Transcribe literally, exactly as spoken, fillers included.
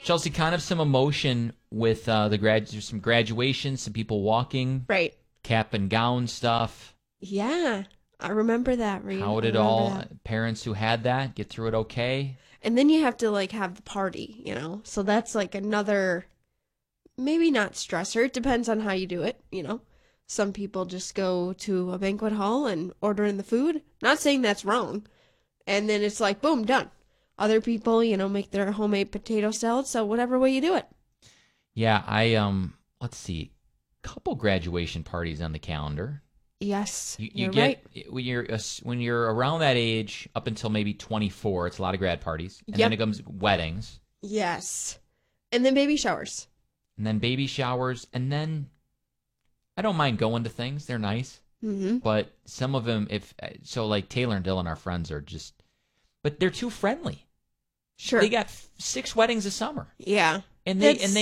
Chelsea, kind of some emotion with uh, the grad, some graduations, some people walking, Right. cap and gown stuff. Yeah. I remember that, Reed. How I did remember all that. parents who had that get through it okay? And then you have to, like, have the party, you know? So that's, like, another, maybe not stressor. It depends on how you do it, you know? Some people just go to a banquet hall and order in the food. Not saying that's wrong. And then it's like, boom, done. Other people, you know, make their homemade potato salad. So whatever way you do it. Yeah, I, um, let's see, couple graduation parties on the calendar. Yes, You, you you're get right. when you're uh, when you're around that age up until maybe twenty-four. It's a lot of grad parties, and Yep. then it comes weddings, Yes. And then baby showers. and then baby showers, and then I don't mind going to things; they're nice. Mm-hmm. But some of them, if so, like Taylor and Dylan, our friends, are just, but they're too friendly. Sure. They got f- six weddings a summer, Yeah. and they That's- and they